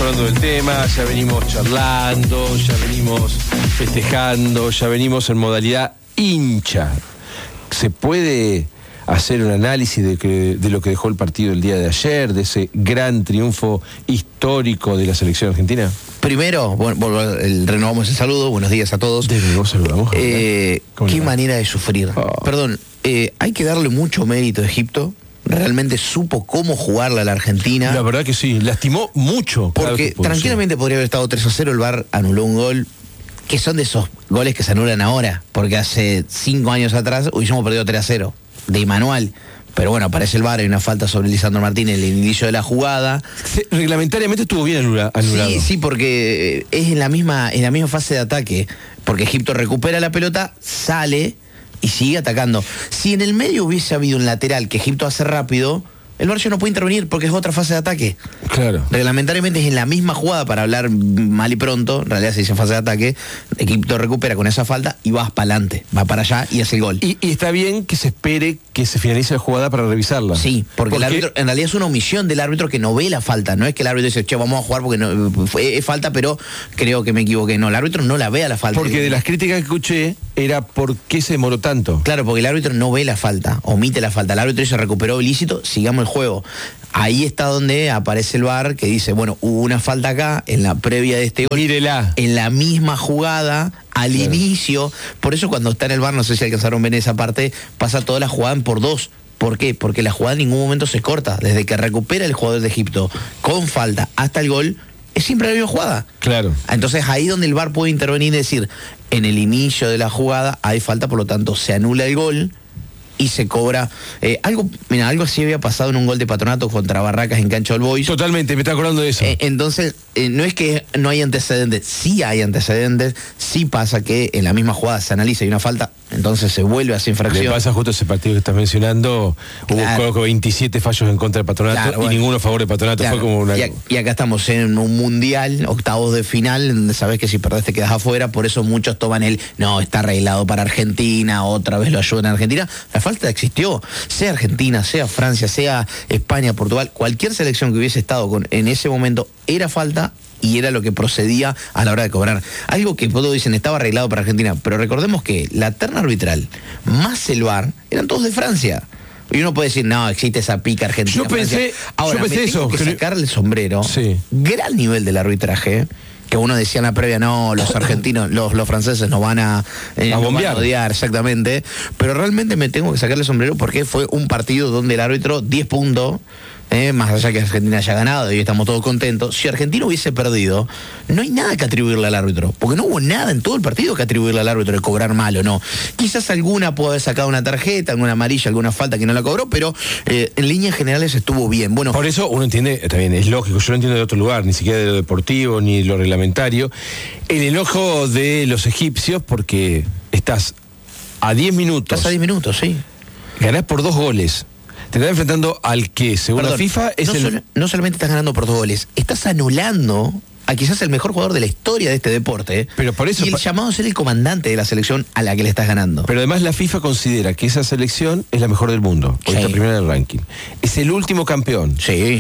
hablando del tema, ya venimos charlando, ya venimos festejando, ya venimos en modalidad hincha. ¿Se puede hacer un análisis de lo que dejó el partido el día de ayer, de ese gran triunfo histórico de la selección argentina? Primero, renovamos el saludo, buenos días a todos. De nuevo saludamos. Qué manera de sufrir. Perdón, hay que darle mucho mérito a Egipto. Realmente supo cómo jugarla a la Argentina. La verdad que sí, lastimó mucho. Porque tranquilamente podría haber estado 3-0, el VAR anuló un gol, que son de esos goles que se anulan ahora, porque hace 5 años atrás hubiésemos perdido 3-0, de manual. Pero bueno, aparece el VAR, hay una falta sobre Lisandro Martínez en el inicio de la jugada. Reglamentariamente estuvo bien anulado. Sí, porque es en la misma fase de ataque, porque Egipto recupera la pelota, sale y sigue atacando. Si en el medio hubiese habido un lateral que Egipto hace rápido, el VAR ya no puede intervenir porque es otra fase de ataque. Claro. Reglamentariamente es en la misma jugada, para hablar mal y pronto, en realidad se dice fase de ataque, Egipto recupera con esa falta y vas para adelante, va para allá y hace el gol. Y está bien que se espere que se finalice la jugada para revisarla. Sí, porque el árbitro, en realidad es una omisión del árbitro que no ve la falta, no es que el árbitro dice, che, vamos a jugar porque no, es falta, pero creo que me equivoqué. No, el árbitro no la ve a la falta. Porque de las críticas que escuché era por qué se demoró tanto. Claro, porque el árbitro no ve la falta, omite la falta. El árbitro dice, recuperó ilícito, sigamos el juego. Ahí está donde aparece el VAR que dice, bueno, hubo una falta acá en la previa de este gol. Mírela. En la misma jugada, al inicio. Por eso cuando está en el VAR, no sé si alcanzaron a ver esa parte, pasa toda la jugada en por 2. ¿Por qué? Porque la jugada en ningún momento se corta. Desde que recupera el jugador de Egipto con falta hasta el gol, es siempre la misma jugada. Claro. Entonces ahí donde el VAR puede intervenir y decir, en el inicio de la jugada hay falta, por lo tanto se anula el gol y se cobra algo así había pasado en un gol de Patronato contra Barracas en Cancha All Boys. Totalmente, me está acordando de eso. Entonces, no es que no hay antecedentes, sí hay antecedentes, sí pasa que en la misma jugada se analiza y una falta, entonces se vuelve a hacer infracción. Le pasa justo ese partido que estás mencionando, claro. Hubo 27 fallos en contra de Patronato, claro, bueno, y ninguno a favor de Patronato, claro. Fue como una... Y acá estamos en un mundial, octavos de final, donde sabes que si perdés te quedas afuera, por eso muchos toman no, está arreglado para Argentina, otra vez lo ayudan a Argentina. La falta existió, sea Argentina, sea Francia, sea España, Portugal, cualquier selección que hubiese estado en ese momento era falta y era lo que procedía a la hora de cobrar. Algo que todos dicen estaba arreglado para Argentina, pero recordemos que la terna arbitral más el VAR eran todos de Francia. Y uno puede decir, no, existe esa pica Argentina. Yo pensé tengo que sacarle el sombrero. Sí. Gran nivel del arbitraje. Que uno decía en la previa, no, los argentinos, los franceses nos van a odiar, exactamente. Pero realmente me tengo que sacarle el sombrero porque fue un partido donde el árbitro, 10 puntos, más allá que Argentina haya ganado y estamos todos contentos. Si Argentina hubiese perdido, no hay nada que atribuirle al árbitro, porque no hubo nada en todo el partido que atribuirle al árbitro de cobrar mal o no. Quizás alguna puede haber sacado una tarjeta, alguna amarilla, alguna falta que no la cobró, pero en líneas generales estuvo bien. Bueno, por eso uno entiende, también es lógico, yo no entiendo de otro lugar, ni siquiera de lo deportivo, ni de lo reglamentario, el enojo de los egipcios, porque estás a 10 minutos. Estás a 10 minutos, sí. Ganás por 2 goles. Te estás enfrentando al que, según la FIFA, es no solamente estás ganando por 2 goles, estás anulando a quizás el mejor jugador de la historia de este deporte. Pero por eso, y el llamado a ser el comandante de la selección a la que le estás ganando. Pero además la FIFA considera que esa selección es la mejor del mundo, porque está primera del ranking. Es el último campeón. Sí.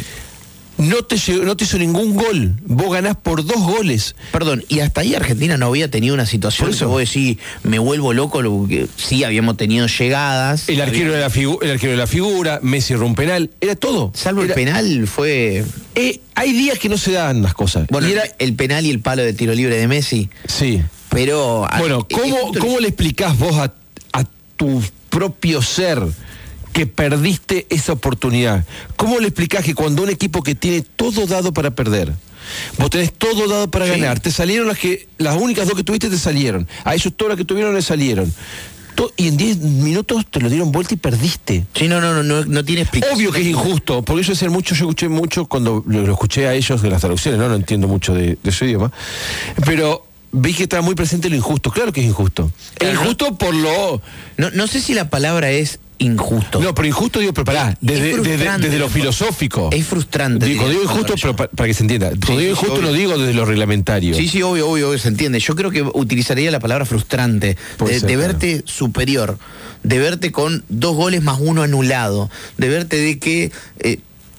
No te hizo ningún gol. Vos ganás por 2 goles. Perdón, y hasta ahí Argentina no había tenido una situación que vos decís, me vuelvo loco. Sí, habíamos tenido llegadas. El arquero de la figura, Messi rompe un penal, era todo. Salvo el penal fue... hay días que no se dan las cosas. Bueno, era el penal y el palo de tiro libre de Messi. Sí. Pero... Bueno, ¿cómo le explicás vos a tu propio ser que perdiste esa oportunidad? ¿Cómo le explicás que cuando un equipo que tiene todo dado para perder, vos tenés todo dado para ganar, te salieron las únicas 2 que tuviste te salieron, a ellos todas las que tuvieron les salieron, y en 10 minutos te lo dieron vuelta y perdiste? Sí, no tiene explicación. Obvio que es injusto, porque yo escuché mucho cuando lo escuché a ellos de las traducciones, no entiendo mucho de su idioma, pero vi que estaba muy presente lo injusto. Claro que es injusto. Claro, es injusto por lo... No sé si la palabra es injusto. No, pero injusto digo, pero pará, desde lo filosófico. Es frustrante. Digo injusto, pero para que se entienda. Cuando digo injusto no digo desde lo reglamentario. Sí, obvio, se entiende. Yo creo que utilizaría la palabra frustrante. De verte superior, de verte con 2 goles más 1 anulado, de verte de que...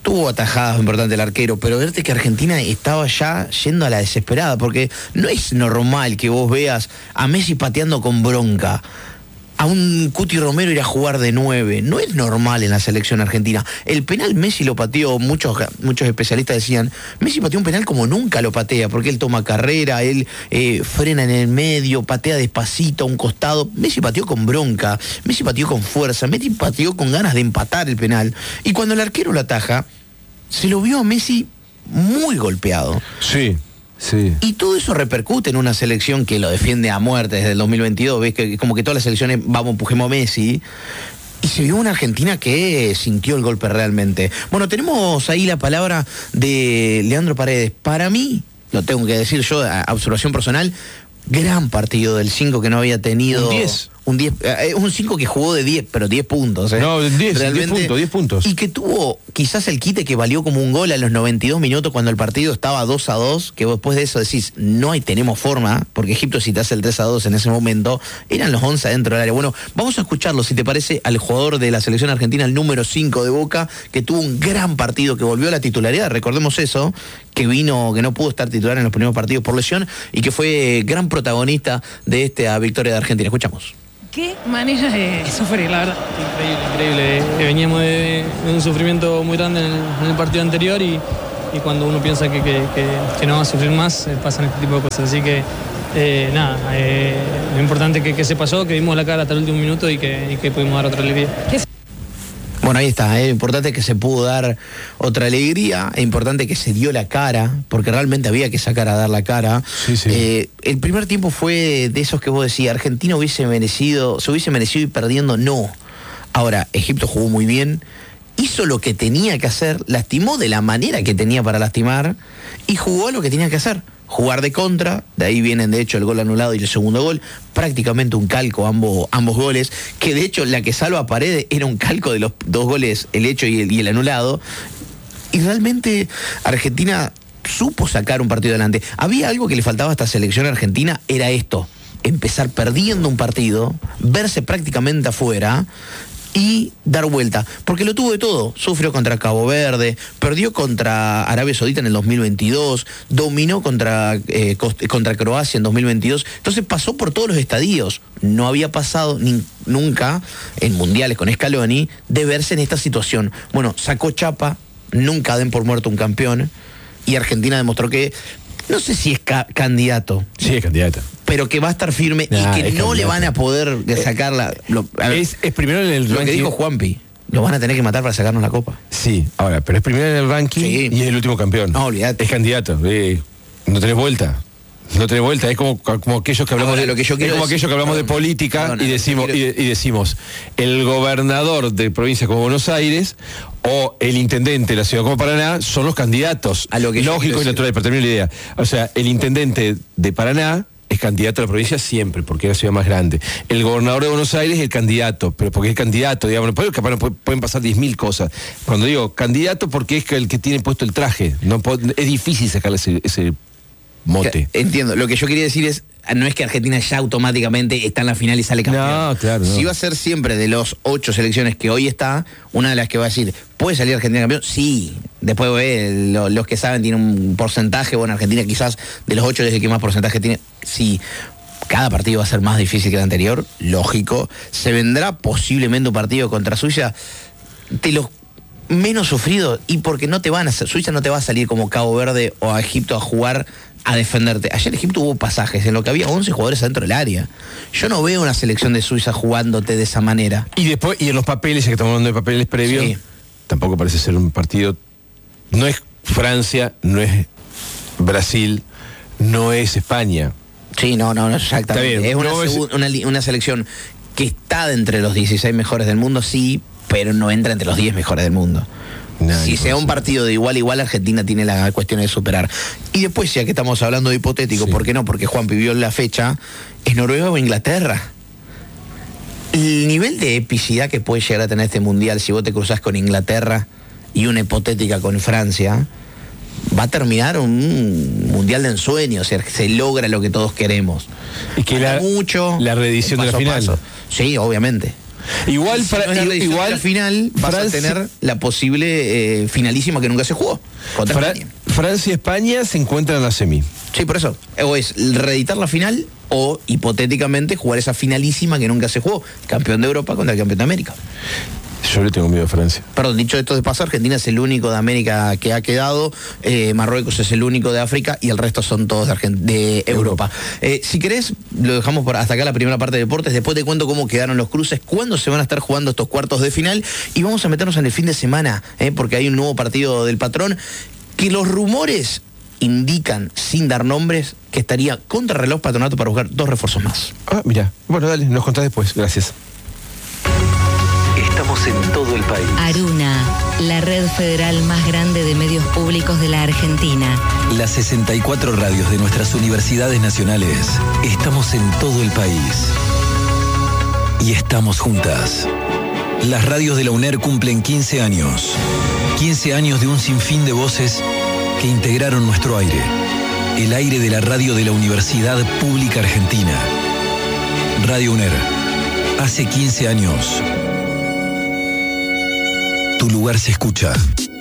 tuvo atajadas importantes el arquero, pero verte que Argentina estaba ya yendo a la desesperada, porque no es normal que vos veas a Messi pateando con bronca, a un Cuti Romero ir a jugar de 9. No es normal en la selección argentina. El penal Messi lo pateó, muchos especialistas decían, Messi pateó un penal como nunca lo patea, porque él toma carrera, él frena en el medio, patea despacito a un costado. Messi pateó con bronca, Messi pateó con fuerza, Messi pateó con ganas de empatar el penal. Y cuando el arquero lo ataja, se lo vio a Messi muy golpeado. Sí. Sí. Y todo eso repercute en una selección que lo defiende a muerte desde el 2022. Ves que como que todas las selecciones, vamos, empujemos a Messi. Y se vio una Argentina que sintió el golpe realmente. Bueno, tenemos ahí la palabra de Leandro Paredes. Para mí, lo tengo que decir yo, a observación personal, gran partido del 5 que no había tenido. Un 10. Un 5 que jugó de 10, pero 10 puntos. No, 10 puntos. Y que tuvo quizás el quite que valió como un gol a los 92 minutos cuando el partido estaba 2-2, que después de eso decís, tenemos forma, porque Egipto si te hace el 3-2 en ese momento, eran los 11 dentro del área. Bueno, vamos a escucharlo, si te parece, al jugador de la selección argentina, el número 5 de Boca, que tuvo un gran partido, que volvió a la titularidad, recordemos eso, que no pudo estar titular en los primeros partidos por lesión, y que fue gran protagonista de esta victoria de Argentina. Escuchamos. Qué manera de sufrir, la verdad. Increíble. Veníamos de un sufrimiento muy grande en el partido anterior y cuando uno piensa que no va a sufrir más, pasan este tipo de cosas. Así que, lo importante que se pasó, que dimos la cara hasta el último minuto y que pudimos dar otra alegría. Bueno, ahí está, importante que se pudo dar otra alegría, es importante que se dio la cara, porque realmente había que sacar a dar la cara. Sí. El primer tiempo fue de esos que vos decías, Argentina se hubiese merecido ir perdiendo, no. Ahora, Egipto jugó muy bien, hizo lo que tenía que hacer, lastimó de la manera que tenía para lastimar y jugó lo que tenía que hacer. Jugar de contra, de ahí vienen de hecho el gol anulado y el segundo gol, prácticamente un calco ambos goles, que de hecho la que salva a Paredes era un calco de los dos goles, el hecho y el anulado, y realmente Argentina supo sacar un partido adelante. Había algo que le faltaba a esta selección argentina, era esto, empezar perdiendo un partido, verse prácticamente afuera y dar vuelta, porque lo tuvo de todo. Sufrió contra Cabo Verde, perdió contra Arabia Saudita en el 2022, dominó contra Croacia en 2022, entonces pasó por todos los estadios. No había pasado nunca en mundiales con Scaloni de verse en esta situación. Bueno, sacó chapa, nunca den por muerto un campeón, y Argentina demostró que, no sé si es candidato. Sí, es candidato. Pero que va a estar firme y que no candidato. Le van a poder sacarla. Es primero en el ranking. Lo que dijo Juanpi, lo van a tener que matar para sacarnos la copa. Sí, ahora, pero es primero en el ranking y es el último campeón. No, olvidate. Es candidato. No tenés vuelta. No tenés vuelta. Es como aquellos que hablamos de política y decimos el gobernador de provincias como Buenos Aires o el intendente de la ciudad como Paraná son los candidatos. A lo que lógico y natural, para terminar la idea. O sea, el intendente de Paraná es candidato a la provincia siempre, porque es la ciudad más grande. El gobernador de Buenos Aires es el candidato, pero porque es candidato, digamos, pueden pasar 10.000 cosas. Cuando digo candidato, porque es el que tiene puesto el traje, es difícil sacarle ese mote. Entiendo, lo que yo quería decir es, no es que Argentina ya automáticamente está en la final y sale campeón. No, claro. Si va a ser siempre de los 8 selecciones que hoy está, una de las que va a decir, ¿puede salir Argentina campeón? Sí. Después los que saben tienen un porcentaje, bueno, Argentina quizás de los 8 es el que más porcentaje tiene. Sí. Cada partido va a ser más difícil que el anterior, lógico. Se vendrá posiblemente un partido contra Suiza de los menos sufridos, y porque Suiza no te va a salir como Cabo Verde o a Egipto a jugar a defenderte. Ayer en Egipto hubo pasajes en lo que había 11 jugadores dentro del área. Yo no veo una selección de Suiza jugándote de esa manera. Y después, y en los papeles, ya que estamos hablando de papeles previos, sí, tampoco parece ser un partido. No es Francia, no es Brasil, no es España. Sí, no, exactamente. Es una selección que está entre los 16 mejores del mundo, sí, pero no entra entre los 10 mejores del mundo. Si sea un partido de igual a igual, Argentina tiene la cuestión de superar. Y después, ya que estamos hablando de hipotético, sí, ¿por qué no? Porque Juan pidió la fecha, ¿es Noruega o Inglaterra? El nivel de epicidad que puede llegar a tener este mundial, si vos te cruzás con Inglaterra y una hipotética con Francia, va a terminar un mundial de ensueño, o sea, se logra lo que todos queremos. Y que la reedición de la final. Sí, obviamente. Igual, la final vas a tener la posible finalísima que nunca se jugó. Francia y España se encuentran en la semi. Sí, por eso. O es reeditar la final o, hipotéticamente, jugar esa finalísima que nunca se jugó. Campeón de Europa contra el campeón de América. Yo le tengo miedo a Francia. Perdón, dicho esto de paso, Argentina es el único de América que ha quedado, Marruecos es el único de África y el resto son todos de Europa. Si querés, lo dejamos hasta acá la primera parte de deportes, después te cuento cómo quedaron los cruces, cuándo se van a estar jugando estos cuartos de final y vamos a meternos en el fin de semana, porque hay un nuevo partido del Patrón, que los rumores indican, sin dar nombres, que estaría contrarreloj Patronato para buscar 2 refuerzos más. Ah, mira. Bueno, dale, nos contás después. Gracias. Estamos en todo el país. Aruna, la red federal más grande de medios públicos de la Argentina. Las 64 radios de nuestras universidades nacionales. Estamos en todo el país. Y estamos juntas. Las radios de la UNER cumplen 15 años. 15 años de un sinfín de voces que integraron nuestro aire. El aire de la radio de la Universidad Pública Argentina. Radio UNER. Hace 15 años. Tu lugar se escucha.